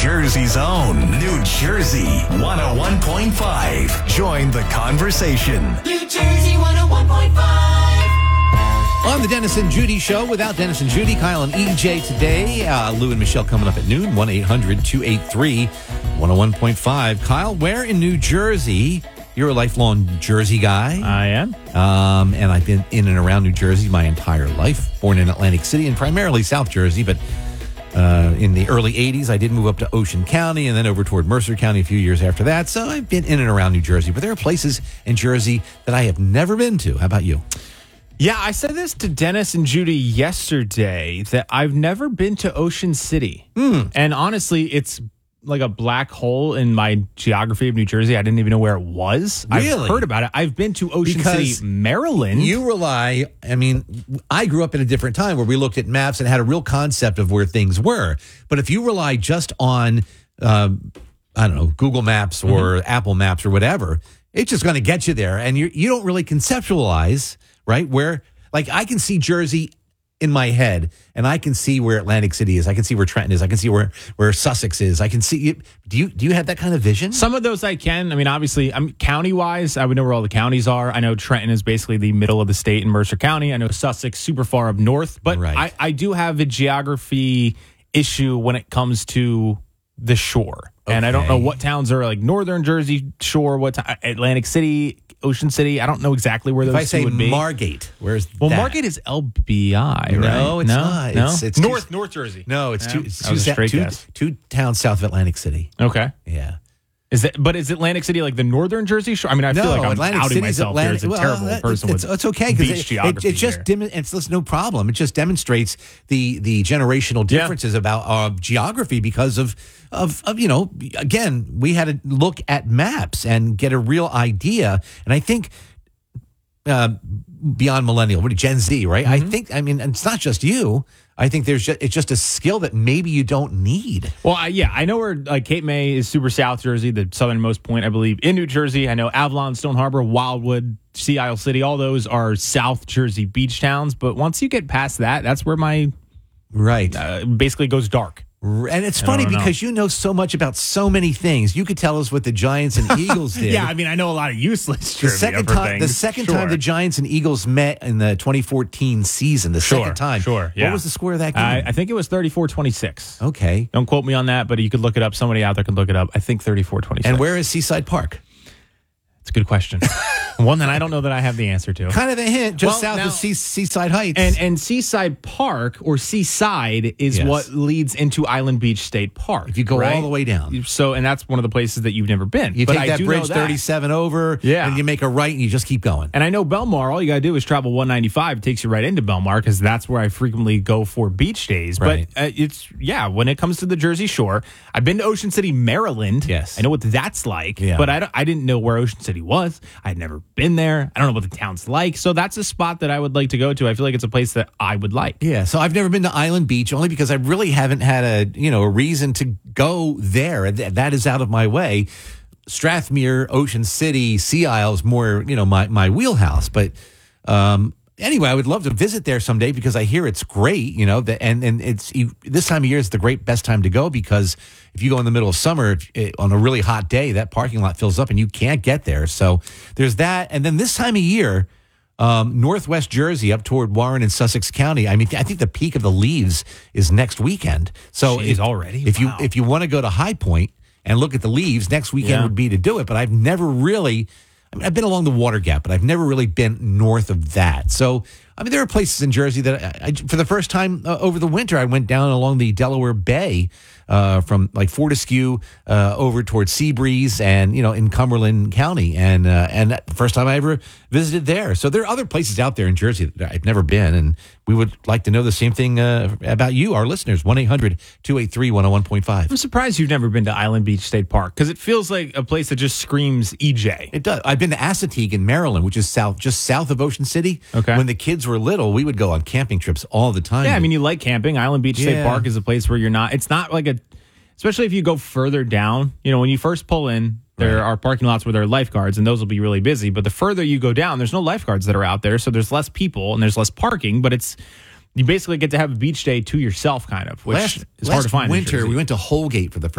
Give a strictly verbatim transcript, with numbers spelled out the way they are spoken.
Jersey's own New Jersey one oh one point five. Join the conversation. New Jersey one oh one point five. On the Dennis and Judy Show, without Dennis and Judy, Kyle and E J today. Uh, Lou and Michelle coming up at noon, one eight hundred two eight three one oh one point five. Kyle, where in New Jersey? You're a lifelong Jersey guy. I am. Um, and I've been in and around New Jersey my entire life. Born in Atlantic City and primarily South Jersey, but uh, in the early eighties, I did move up to Ocean County and then over toward Mercer County a few years after that. So I've been in and around New Jersey, but there are places in Jersey that I have never been to. How about you? Yeah, I said this to Dennis and Judy yesterday that I've never been to Ocean City. Mm. And honestly, it's like a black hole in my geography of New Jersey. I didn't even know where it was. Really? I've heard about it. I've been to Ocean Because City, Maryland. You rely, I mean, I grew up in a different time where we looked at maps and had a real concept of where things were. But if you rely just on, uh, I don't know, Google Maps or mm-hmm. Apple Maps or whatever, it's just going to get you there. And you you don't really conceptualize, right, where, like, I can see Jersey in my head, and I can see where Atlantic City is. I can see where Trenton is. I can see where, where Sussex is. I can see. Do you do you have that kind of vision? Some of those I can. I mean, obviously, I'm county wise. I would know where all the counties are. I know Trenton is basically the middle of the state in Mercer County. I know Sussex super far up north, but Right. I, I do have a geography issue when it comes to the shore, and I don't know Okay. what towns are like Northern Jersey shore, what t- Atlantic City, Ocean City. I don't know exactly where If those I say two would be. Margate, where's well, that? Margate is L B I, right? No, it's no? not. No? It's- it's North two- North Jersey. No, it's Yeah, two. It's that two, was a sa- straight two, guess. two towns south of Atlantic City. Okay. Yeah. Is that? But is Atlantic City like the Northern Jersey shore? I mean, I no, feel like I'm Atlantic outing City's myself Atlantic, here as a well, terrible that- person It's, with it's okay beach because it, it, geography it just here. dim- it's, it's no problem. It just demonstrates the the generational Yeah. differences about uh, geography because of, of of you know again we had to look at maps and get a real idea. And I think uh, beyond millennial, what Gen Z, right? Mm-hmm. I think I mean it's not just you. I think there's just, it's just a skill that maybe you don't need. Well, I, yeah, I know where like Cape May is super South Jersey, the southernmost point, I believe, in New Jersey. I know Avalon, Stone Harbor, Wildwood, Sea Isle City, all those are South Jersey beach towns. But once you get past that, that's where my Right. uh, basically goes dark. And it's I funny don't know. because you know so much about so many things. You could tell us what the Giants and Eagles did. Yeah, I mean, I know a lot of useless The trivia second for time, the things. second Sure. time the Giants and Eagles met in the twenty fourteen season, the Sure, second time. sure, yeah. What was the score of that game? I, I think it was thirty-four twenty-six. okay. Don't quote me on that, but you could look it up. Somebody out there can look it up. I think thirty-four twenty-six. And where is Seaside Park? It's a good question. One that I don't know that I have the answer to. Kind of a hint, just Well, south now- of sea, Seaside Heights. And and Seaside Park or Seaside is Yes. what leads into Island Beach State Park. if you go right? all the way down, So, and that's one of the places that you've never been. you But take I that do bridge know that. thirty-seven over, Yeah. and you make a right, and you just keep going. And I know Belmar, all you got to do is travel one ninety-five. It takes you right into Belmar because that's where I frequently go for beach days. Right. But uh, it's, yeah, when it comes to the Jersey Shore, I've been to Ocean City, Maryland. Yes. I know what that's like, Yeah. but I, don't- I didn't know where Ocean City was. I'd never been there. I don't know what the town's like. So that's a spot that I would like to go to. I feel like it's a place that I would like. Yeah, so I've never been to Island Beach only because I really haven't had a you know a reason to go there. Th- That is out of my way. Strathmere, Ocean City, Sea Isle is more you know my my wheelhouse. But um, anyway, I would love to visit there someday because I hear it's great. You know, that and and it's you, this time of year is the great best time to go because if you go in the middle of summer if, it, on a really hot day, that parking lot fills up and you can't get there. So there's that, and then this time of year. Um, Northwest Jersey up toward Warren and Sussex County. I mean, I think the peak of the leaves is next weekend. So Jeez, if, already? if Wow. you if you want to go to High Point and look at the leaves, next weekend Yeah. would be to do it. But I've never really. I mean, I've been along the Water Gap, but I've never really been north of that. So, I mean, there are places in Jersey that, I, I, for the first time uh, over the winter, I went down along the Delaware Bay uh, from like Fortescue uh, over towards Seabreeze and you know in Cumberland County, and uh, and that, the first time I ever visited there. So there are other places out there in Jersey that I've never been, and we would like to know the same thing uh, about you, our listeners. one eight hundred two eight three one oh one point five. I'm surprised you've never been to Island Beach State Park because it feels like a place that just screams E J. It does. I've been to Assateague in Maryland, which is south, just south of Ocean City. Okay. When the kids were little, we would go on camping trips all the time. Yeah, I mean, you like camping. Island Beach State Yeah. Park is a place where you're not, it's not like a, especially if you go further down, you know, when you first pull in, there Right. are parking lots where there are lifeguards, and those will be really busy. But the further you go down, there's no lifeguards that are out there. So there's less people and there's less parking, but it's, you basically get to have a beach day to yourself, kind of, which last, is last hard to find. in winter, Jersey. we went to Holgate for the first